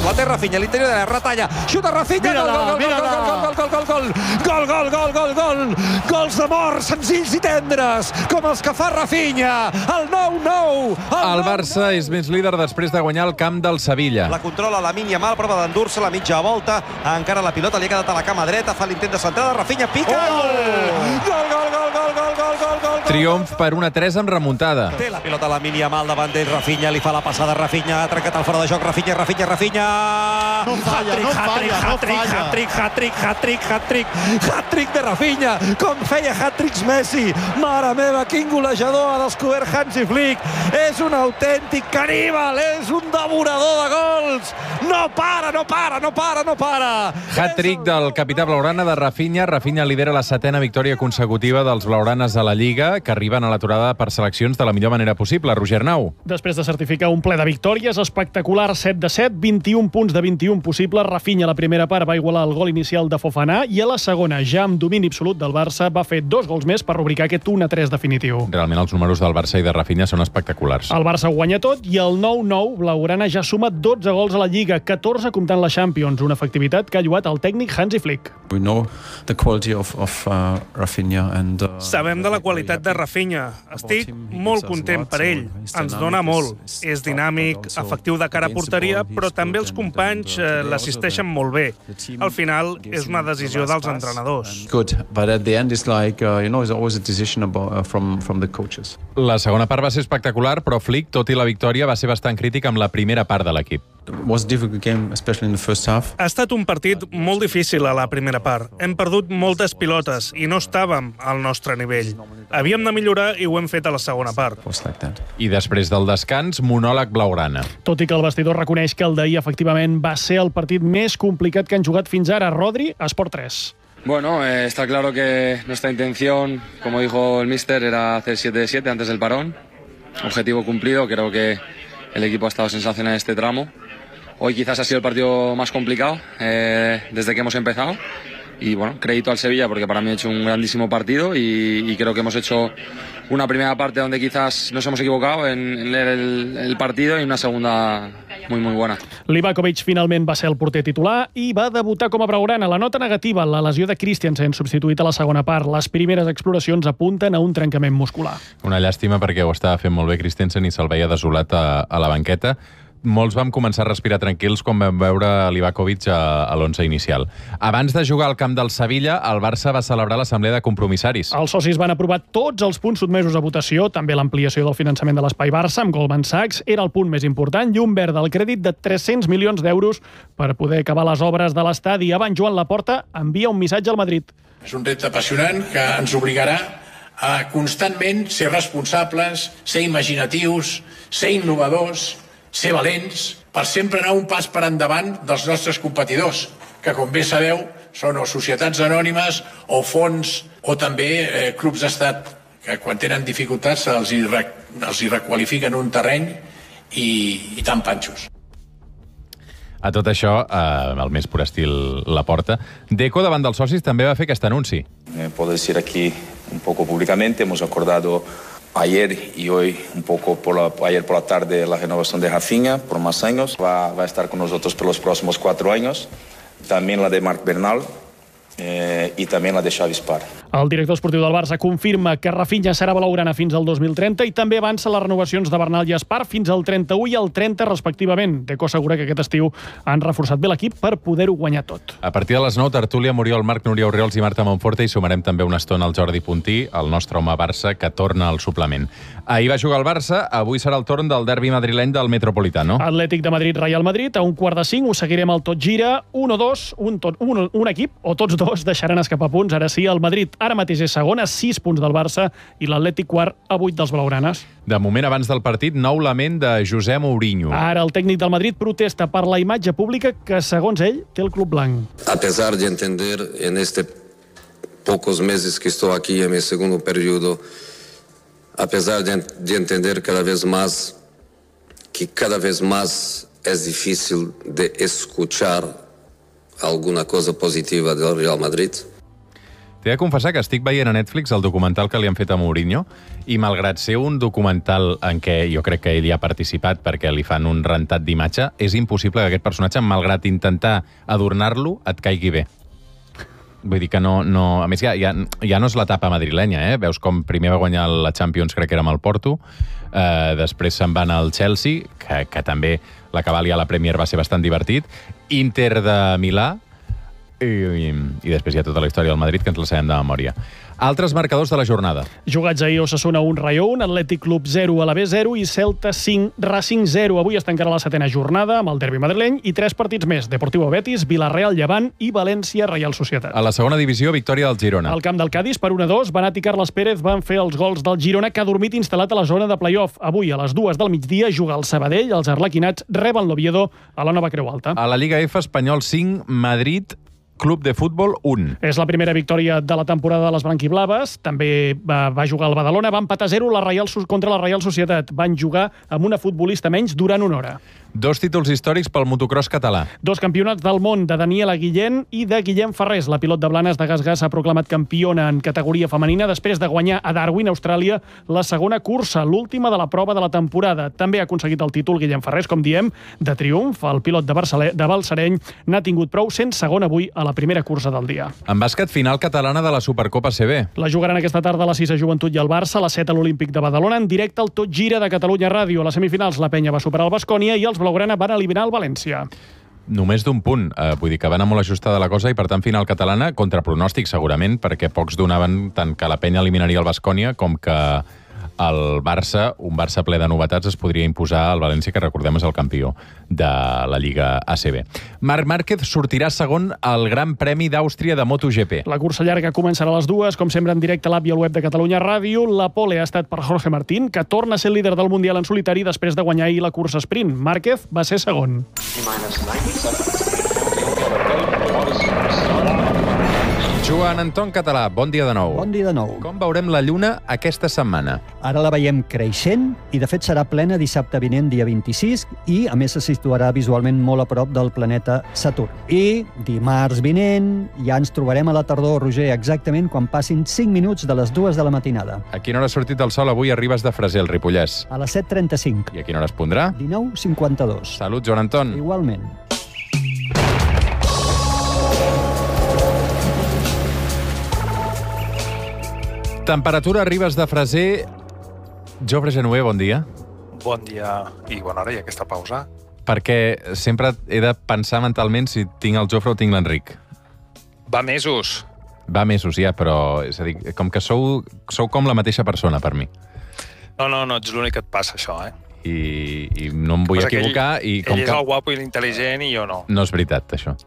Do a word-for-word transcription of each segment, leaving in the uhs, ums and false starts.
La té Rafinha, l'interior de la retalla, xuta Rafinha, gol, gol, gol, gol, gol, gol, gol, gol, gol, gol, gol, gol, gol, gols d'amor senzills i tendres, com els que fa Rafinha, el nou nou. El Barça és més líder després de guanyar el camp del Sevilla. La controla Lamine Yamal, prova d'endur-se la mitja volta, encara la pilota li ha quedat a la cama dreta, fa l'intent de centrada, Rafinha pica, gol, gol, gol, gol, gol, gol, gol, gol, gol. Triomf per una tres amb remuntada. Té la pilota Lamine Yamal davant d'ell, Rafinha li fa la passada, Rafinha ha trencat el fora de joc, Rafinha, Rafinha, Rafinha. No falla, no falla, no falla. Hat-trick, hat-trick, hat-trick, hat-trick, hat-trick de Rafinha, com feia hat-tricks Messi. Mare meva, quin golejador ha descobert Hansi Flick. És un autèntic caníbal, és un devorador de gols. No para, no para, no para, no para. Hat-trick del capità blaugrana de Rafinha. Rafinha lidera la setena victòria consecutiva dels blaugranes a la Lliga, que arriben a l'aturada per seleccions de la millor manera possible. Roger Arnau. Després de certificar un ple de victòries espectacular, set de set, vint-i-un punts de vint-i-un possibles, Rafinha a la primera part va igualar el gol inicial de Fofana i a la segona, ja amb domini absolut del Barça, va fer dos gols més per rubricar aquest u a tres definitiu. Realment els números del Barça i de Rafinha són espectaculars. El Barça ho guanya tot i el nou nou blaugrana ja suma dotze gols a la Lliga, catorze comptant la Champions, una efectivitat que ha lloat el tècnic Hansi Flick. We know the quality of, of uh, Rafinha and, uh, Sabem de la qualitat de Rafinha. Estic molt content per ell. Ens dona molt. És dinàmic, efectiu de cara a porteria, però també els companys eh, l'assisteixen molt bé. Al final, és una decisió dels entrenadors. Good, but at the end it's like, uh, you know, it's always a decision about, uh, from, from the coaches. La segona part va ser espectacular, però Flick, tot i la victòria, va ser bastant crític amb la primera part de l'equip. It was a difficult game, especially in the first half. Ha estat un partit molt difícil a la primera part. Hem perdut moltes pilotes i no estàvem al nostre nivell. Havíem de millorar i ho hem fet a la segona part. Like that. I després del descans, monòleg blaugrana. Tot i que el vestidor reconeix que el d'ahir efectivament va ser el partit més complicat que han jugat fins ara. Rodri, Esport tres. Bueno, eh, está claro que nuestra intención, como dijo el míster, era hacer siete de siete antes del parón. Objetivo cumplido, creo que el equipo ha estado sensacional en este tramo. Hoy quizás ha sido el partido más complicado eh, desde que hemos empezado. Y bueno, crédito al Sevilla porque para mí ha hecho un grandísimo partido y, y creo que hemos hecho una primera parte donde quizás nos hemos equivocado en, en leer el, el partido y una segunda muy, muy buena. Livakovic finalment va ser el porter titular i va debutar com a blaugrana. La nota negativa, la lesió de Christiansen, substituït a la segona part. Les primeres exploracions apunten a un trencament muscular. Una llàstima perquè ho estava fent molt bé Christiansen i se'l veia desolat a, a la banqueta. Molts vam començar a respirar tranquils quan vam veure Livakovic a, a l'onze inicial. Abans de jugar al camp del Sevilla, el Barça va celebrar l'assemblea de compromissaris. Els socis van aprovar tots els punts sotmesos a votació, també l'ampliació del finançament de l'Espai Barça amb Goldman Sachs era el punt més important, llum verd al crèdit de tres-cents milions d'euros per poder acabar les obres de l'estadi. Abans, Joan Laporta envia un missatge al Madrid. És un repte apassionant que ens obligarà a constantment ser responsables, ser imaginatius, ser innovadors, ser valents, per sempre anar un pas per endavant dels nostres competidors, que, com bé sabeu, són o societats anònimes o fons o també eh, clubs d'estat, que quan tenen dificultats els hi, els hi requalifiquen un terreny i, i tan panxos. A tot això, eh, el més pur estil Laporta, Deco davant dels socis també va fer aquest anunci. Eh, puedo decir aquí un poco públicamente, hemos acordado ayer y hoy, un poco por la, ayer por la tarde, la renovación de Rafinha por más años. Va, va a estar con nosotros por los próximos cuatro años. También la de Marc Bernal eh, y también la de Xavi Spar. El director esportiu del Barça confirma que Rafinha serà blaugrana fins al dos mil trenta i també avança les renovacions de Bernal i Espar fins al trenta-u i al trenta, respectivament. Deco assegura que aquest estiu han reforçat bé l'equip per poder-ho guanyar tot. A partir de les nou, tertúlia, Muriel Marc, Núria Oriols i Marta Monforte, i sumarem també una estona al Jordi Puntí, el nostre home Barça, que torna al suplement. Ahir va jugar al Barça, avui serà el torn del derbi madrileny del Metropolitano. Atlètic de Madrid, Real Madrid, a un quart de cinc, ho seguirem al tot gira, un o dos, un, tot, un, un equip, o tots dos deixaran escapar punts. Ara sí, el Madrid ara mateix és segon, a sis punts del Barça, i l'Atlètic quart a vuit dels blaugranes. De moment, abans del partit, nou lament de José Mourinho. Ara el tècnic del Madrid protesta per la imatge pública que, segons ell, té el club blanc. A pesar de entender en este pocos meses que estou aquí en mi segundo periodo, a pesar de, de entender cada vez más que cada vez más es difícil de escuchar alguna cosa positiva del Real Madrid. T'he de confessar que estic veient a Netflix el documental que li han fet a Mourinho i malgrat ser un documental en què jo crec que ell hi ha participat perquè li fan un rentat d'imatge, és impossible que aquest personatge, malgrat intentar adornar-lo, et caigui bé. Vull dir que no... no a més, ja, ja, ja no és l'etapa madrilenya, eh? Veus com primer va guanyar la Champions, crec que era amb el Porto, eh, després se'n van al Chelsea, que, que també la cabal a la Premier va ser bastant divertit, Inter de Milà, I, i, i després hi ha tota la història del Madrid, que ens la sabem de memòria. Altres marcadors de la jornada. Jugats ahir, Osasuna un, Rayo un, Atlètic Club zero, Alavés zero i Celta cinc, Racing zero. Avui està encara la setena jornada amb el derbi madrileny i tres partits més. Deportivo Betis, Villarreal Llevant i València Reial Societat. A la segona divisió, victòria del Girona. Al camp del Cádiz, per un a dos, Benat i Carles Pérez van fer els gols del Girona, que ha dormit instal·lat a la zona de play-off. Avui, a les dues del migdia, juga el Sabadell, els arlequinats reben l'Oviedo a la nova Creu Alta. A la Lliga F, Espanyol cinc, Madrid Club de Futbol un. És la primera victòria de la temporada de les blanquiblaves. També va, va jugar al Badalona, va empatar zero la Reial, contra la Reial Societat. Van jugar amb una futbolista menys durant una hora. Dos títols històrics pel motocross català. Dos campionats del món de Daniela Guillén i de Guillem Ferrés. La pilot de Blanes de Gas-Gas s'ha proclamat campiona en categoria femenina després de guanyar a Darwin, Austràlia, la segona cursa, l'última de la prova de la temporada. També ha aconseguit el títol Guillem Ferrés, com diem, de triomf. El pilot de, Barcelé, de Balsareny n'ha tingut prou, sent segon avui a la primera cursa del dia. En bàsquet, final catalana de la Supercopa A C B. La jugaran aquesta tarda a la sis a Joventut i el Barça, a les set a l'Olímpic de Badalona, en directe al Tot Gira de Catalunya Ràdio. A les semifinals la Penya va superar el Baskonia i els blaugrana van eliminar el València. Només d'un punt. Eh, vull dir que va anar molt ajustada la cosa i, per tant, final catalana, contra pronòstic, segurament, perquè pocs donaven tant que la Penya eliminaria el Baskonia com que el Barça, un Barça ple de novetats, es podria imposar al València, que recordem és el campió de la Lliga A C B. Marc Márquez sortirà segon al Gran Premi d'Àustria de MotoGP. La cursa llarga començarà a les dues, com sempre en directe a l'app i al web de Catalunya Ràdio. La pole ha estat per Jorge Martín, que torna a ser líder del Mundial en solitari després de guanyar ahir la cursa sprint. Márquez va ser segon. Joan Anton Català, bon dia de nou. Bon dia de nou. Com veurem la Lluna aquesta setmana? Ara la veiem creixent i, de fet, serà plena dissabte vinent, dia vint-i-sis, i, a més, se situarà visualment molt a prop del planeta Saturn. I dimarts vinent ja ens trobarem a la tardor, Roger, exactament quan passin cinc minuts de les dues de la matinada. A quina hora ha sortit el sol avui a Ribes de Freser, el Ripollès? A les set trenta-cinc. I a quina hora es pondrà? dinou cinquanta-dos. Salut, Joan Anton. Igualment. Temperatura a Ribes de Freser. Jofre Genuer, bon dia. Bon dia i bona hora, i aquesta pausa. Perquè sempre he de pensar mentalment si tinc el Jofre o tinc l'Enric. Va mesos. Va mesos, ja, però és a dir, com que sou, sou com la mateixa persona per mi. No, no, no ets l'únic que et passa això, eh? I, i no em vull Passa equivocar. Ell, i com ell és que... el guapo i l'intel·ligent i jo no. No és veritat, això.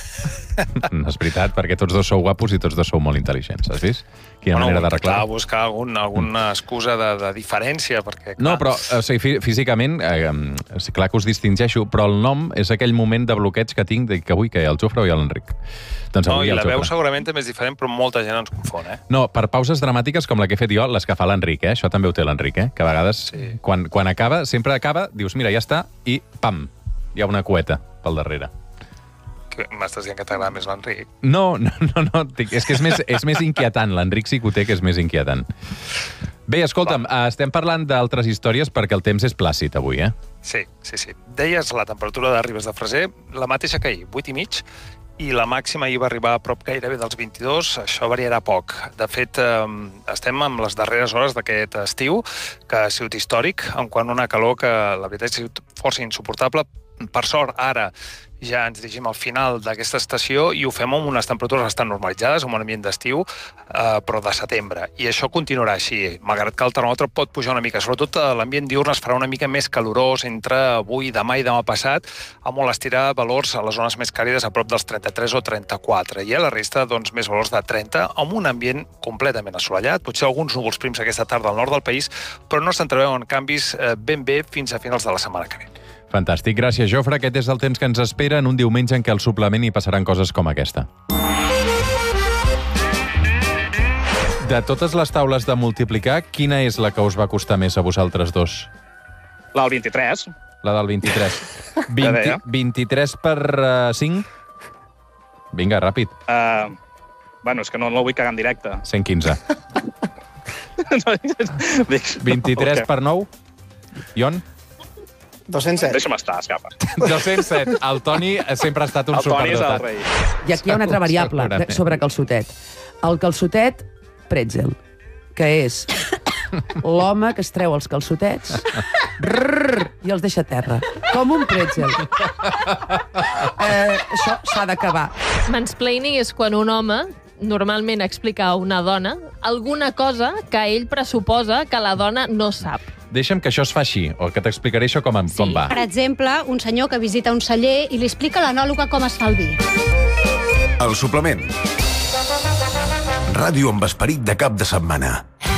No és veritat, perquè tots dos sou guapos i tots dos sou molt intel·ligents, has vist? Quina bueno, manera d'arreglar. Clar, buscar algun, alguna excusa de, de diferència, perquè... Clar... No, però o sigui, físicament, eh, clar que us distingeixo, però el nom és aquell moment de bloqueig que tinc de que avui que hi ha el Jofre o hi ha l'Enric. Doncs no, i el la veu Jofre. segurament també és diferent, però molta gent ens confon, eh? No, per pauses dramàtiques com la que he fet jo, les que fa l'Enric, eh? Això també ho té l'Enric, eh? Que a vegades, sí. quan, quan acaba, sempre acaba, dius, mira, ja està, i pam, hi ha una cueta pel darrere. M'estàs dient que t'agrada més l'Enric? No, no, no, no, és que és més, és més inquietant. L'Enric sí que ho té, que és més inquietant. Bé, escolta'm, Va. estem parlant d'altres històries perquè el temps és plàcid avui, eh? Sí, sí, sí. Deies la temperatura de Ribes de Freser, la mateixa que ahir, vuit i mig, i la màxima ahir va arribar a prop gairebé dels vint-i-dos, això variarà poc. De fet, eh, estem amb les darreres hores d'aquest estiu, que ha sigut històric, en quant una calor que la veritat ha sigut força insuportable. Per sort, ara ja ens dirigim al final d'aquesta estació i ho fem amb unes temperatures bastant normalitzades, amb un ambient d'estiu, eh, però de setembre. I això continuarà així, malgrat que el termòmetre pot pujar una mica. Sobretot l'ambient diurn es farà una mica més calorós entre avui, demà i demà passat, amb molt estirar valors a les zones més càlides a prop dels trenta-tres o trenta-quatre. I a la resta, doncs, més valors de trenta, amb un ambient completament assolellat. Potser alguns núvols prims aquesta tarda al nord del país, però no s'entreveuen canvis eh, ben bé fins a finals de la setmana que ve. Fantàstic, gràcies, Jofre. Aquest és el temps que ens espera en un diumenge en què al suplement hi passaran coses com aquesta. De totes les taules de multiplicar, quina és la que us va costar més a vosaltres dos? La del vint-i-tres. La del vint-i-tres. vint, vint-i-tres per uh, cinc? Vinga, ràpid. Uh, Bueno, és que no, no el vull cagar en directe. cent quinze. Dic, vint-i-tres no, per nou. Ion? dos-cents set. Deixa'm estar, escapa. dos-cents set. El Toni sempre ha estat un El Toni és el superdotat. rei. I aquí hi ha una altra variable de- sobre calçotet. El calçotet pretzel, que és l'home que es treu els calçotets rrr, i els deixa a terra. Com un pretzel. Eh, això s'ha d'acabar. Mansplaining és quan un home normalment explica a una dona alguna cosa que ell pressuposa que la dona no sap. Deixa'm que això es fa així, o que t'explicaré això com, com va. Per exemple, un senyor que visita un celler i li explica a l'anòloga com es fa el vi. El suplement. Ràdio amb esperit de cap de setmana.